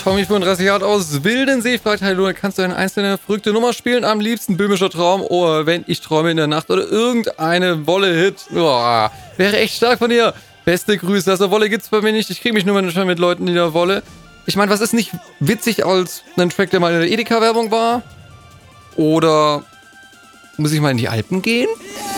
Tommy35 hat aus Wildensee fragt, hallo, kannst du eine einzelne verrückte Nummer spielen? Am liebsten böhmischer Traum oder wenn ich träume in der Nacht oder irgendeine Wolle-Hit. Wäre echt stark von dir. Beste Grüße. Also Wolle gibt's bei mir nicht. Ich kriege mich nur manchmal mit Leuten, die da Wolle. Ich meine, was ist nicht witzig als ein Track, der mal in der Edeka-Werbung war? Oder muss ich mal in die Alpen gehen?